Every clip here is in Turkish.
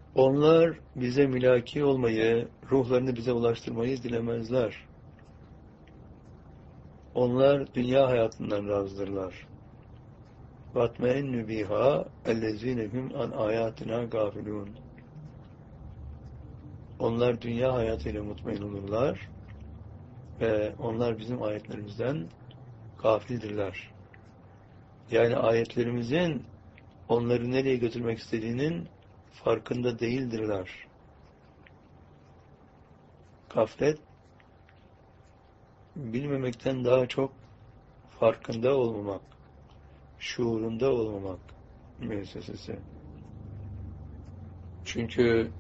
Onlar bize mülaki olmayı, ruhlarını bize ulaştırmayı dilemezler. Onlar dünya hayatından razıdırlar. وَاتْمَئِنُّ بِهَا اَلَّذ۪ينَ هُمْ عَنْ آيَاتِنَا غَافِلُونَ. Onlar dünya hayatıyla mutmain olurlar ve onlar bizim ayetlerimizden gafildirler. Yani ayetlerimizin onları nereye götürmek istediğinin farkında değildirler. Gaflet, bilmemekten daha çok farkında olmamak, şuurunda olmamak müessesesi. Çünkü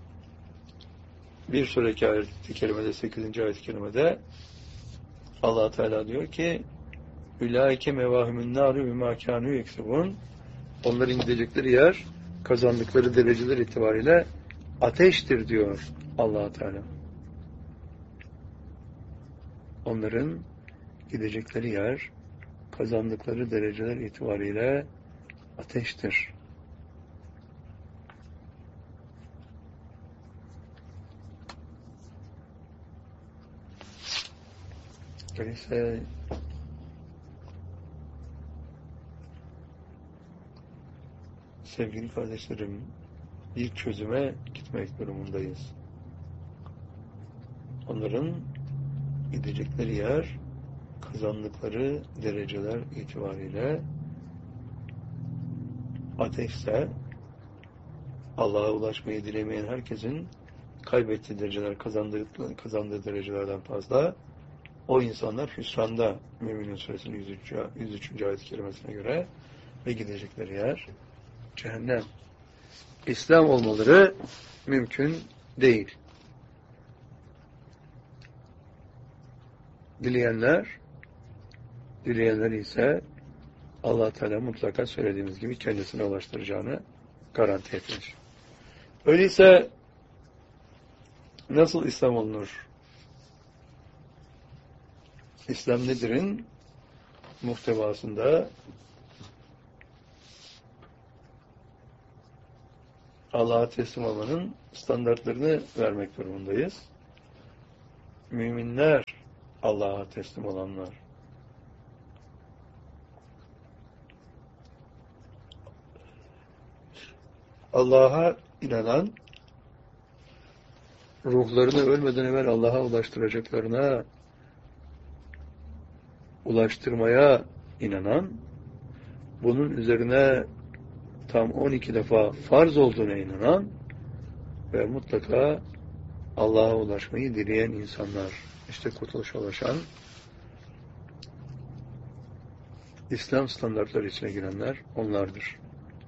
bir sonraki ayet-i kerimede, 8. ayet-i kerimede Allah Teala diyor ki Ulaike mevahimün nâru bimâ kânû yeksibûn. Onların gidecekleri yer, kazandıkları dereceler itibariyle ateştir diyor Allah Teala. Onların gidecekleri yer, kazandıkları dereceler itibariyle ateştir. Öyleyse sevgili kardeşlerim, bir çözüme gitmek durumundayız. Onların gidecekleri yer, kazandıkları dereceler itibariyle ateşse, Allah'a ulaşmayı dilemeyen herkesin kaybettiği dereceler, kazandığı derecelerden fazla. O insanlar hüsranda, Mü'minin Suresinin 103. ayet-i kerimesine göre, ve gidecekleri yer cehennem. İslam olmaları mümkün değil. Dileyenler ise Allah Teala mutlaka söylediğimiz gibi kendisine ulaştıracağını garanti etmiş. Öyleyse nasıl İslam olunur? İslam nedir'in muhtevasında Allah'a teslim olmanın standartlarını vermek durumundayız. Müminler, Allah'a teslim olanlar. Allah'a inanan, ruhlarını ölmeden evvel Allah'a ulaştırmaya inanan, bunun üzerine tam 12 defa farz olduğuna inanan ve mutlaka Allah'a ulaşmayı dileyen insanlar. İşte kurtuluşa ulaşan, İslam standartları içine girenler onlardır.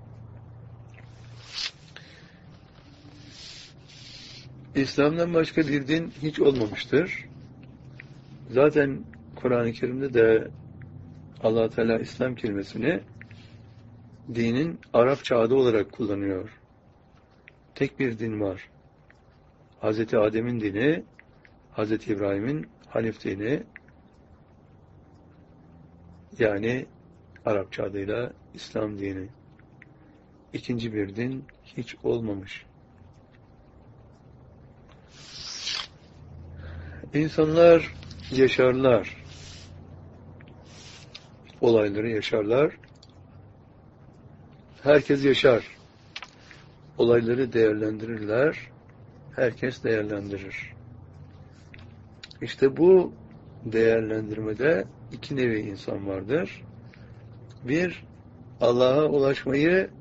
İslam'dan başka bir din hiç olmamıştır. Zaten Kur'an-ı Kerim'de de Allah Teala İslam kelimesini dinin Arapça adı olarak kullanıyor. Tek bir din var. Hazreti Adem'in dini, Hazreti İbrahim'in Hanif dini, yani Arapça adıyla İslam dini. İkinci bir din hiç olmamış. İnsanlar yaşarlar. Olayları yaşarlar. Herkes yaşar. Olayları değerlendirirler. Herkes değerlendirir. İşte bu değerlendirmede iki nevi insan vardır. Bir, Allah'a ulaşmayı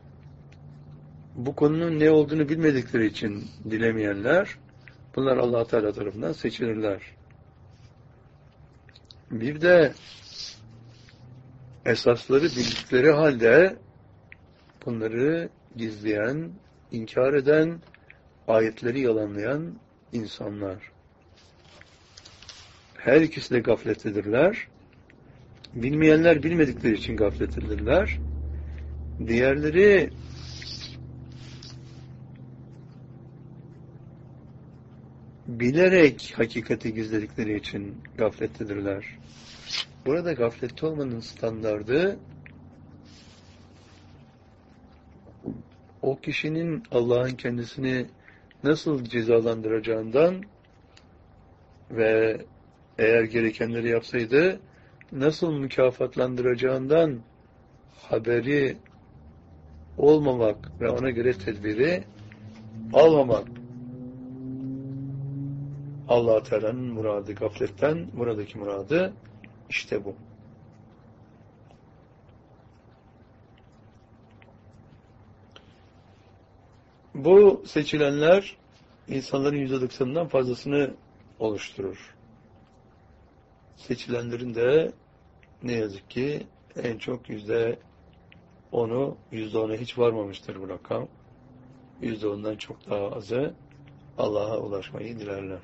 bu konunun ne olduğunu bilmedikleri için dilemeyenler, bunlar Allah Teala tarafından seçilirler. Bir de esasları bildikleri halde bunları gizleyen, inkar eden, ayetleri yalanlayan insanlar. Her ikisi de gaflettedirler. Bilmeyenler bilmedikleri için gaflettedirler. Diğerleri bilerek hakikati gizledikleri için gaflettedirler. Burada gaflette olmanın standardı o kişinin Allah'ın kendisini nasıl cezalandıracağından ve eğer gerekenleri yapsaydı nasıl mükafatlandıracağından haberi olmamak ve ona göre tedbiri almamak Allah Teala'nın muradı, gafletten buradaki muradı işte bu. Bu seçilenler insanların %90'dan fazlasını oluşturur. Seçilenlerin de ne yazık ki en çok %10'a hiç varmamıştır bu rakam. %10'dan çok daha azı Allah'a ulaşmayı dilerler.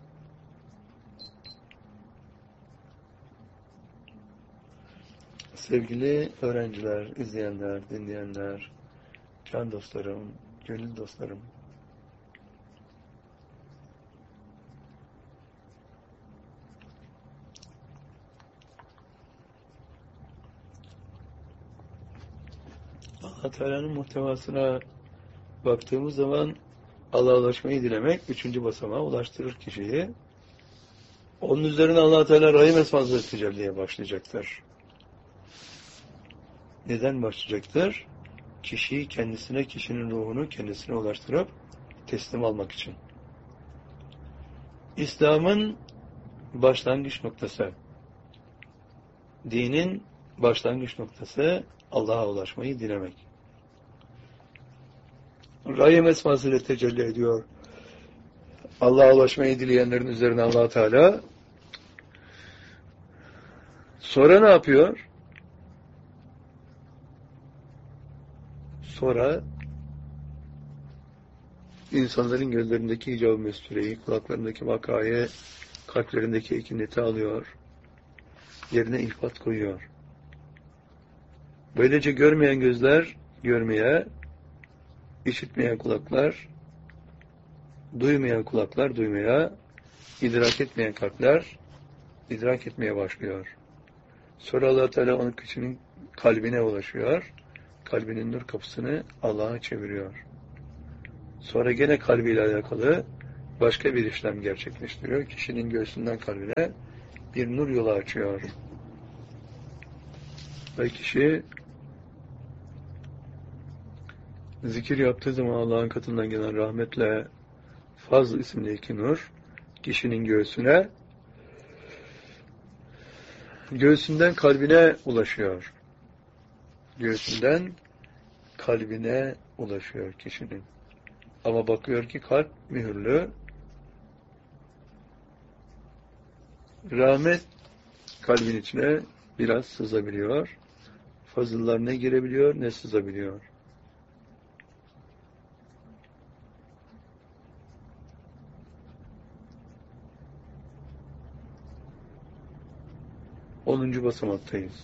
Sevgili öğrenciler, izleyenler, dinleyenler, can dostlarım, gönül dostlarım, Allah Teala'nın muhtevasına baktığımız zaman Allah'a ulaşmayı dilemek 3. basamağa ulaştırır kişiyi. Onun üzerine Allah Teala Rahim esmasıyla tecelliye başlayacaktır. Neden başlayacaktır? Kişiyi kendisine, kişinin ruhunu kendisine ulaştırıp teslim almak için. İslam'ın başlangıç noktası, dinin başlangıç noktası Allah'a ulaşmayı dilemek. Rahim esmasıyla tecelli ediyor. Allah'a ulaşmayı dileyenlerin üzerine Allah Teala. Sonra ne yapıyor? Sonra insanların gözlerindeki hicab-ı mestureyi, kulaklarındaki vakayı, kalplerindeki ekineti alıyor. Yerine ilfat koyuyor. Böylece görmeyen gözler görmeye, işitmeyen kulaklar duymayan kulaklar duymaya, idrak etmeyen kalpler idrak etmeye başlıyor. Sonra Allah Teala onun kişinin kalbine ulaşıyor. Kalbinin nur kapısını Allah'a çeviriyor. Sonra gene kalbiyle alakalı başka bir işlem gerçekleştiriyor. Kişinin göğsünden kalbine bir nur yolu açıyor. Ve kişi zikir yaptığı zaman Allah'ın katından gelen rahmetle Fazl isimli iki nur kişinin göğsünden kalbine ulaşıyor. Göğsünden kalbine ulaşıyor kişinin. Ama bakıyor ki kalp mühürlü. Rahmet kalbin içine biraz sızabiliyor. Fazıllar ne girebiliyor ne sızabiliyor. Onuncu basamaktayız.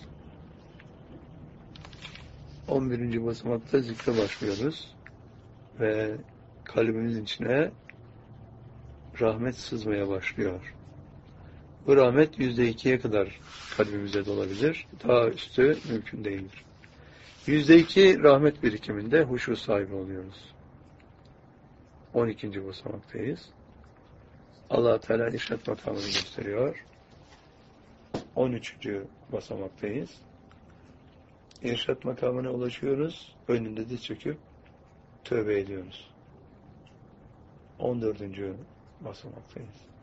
11. basamakta zikre başlıyoruz. Ve kalbimizin içine rahmet sızmaya başlıyor. Bu rahmet %2'ye kadar kalbimize dolabilir. Daha üstü mümkün değildir. %2 rahmet birikiminde huşu sahibi oluyoruz. 12. basamaktayız. Allah Teala irşad makamını gösteriyor. 13. basamaktayız. İrşad makamına ulaşıyoruz. Önünde diz çöküp tövbe ediyoruz. 14. basamaktayız.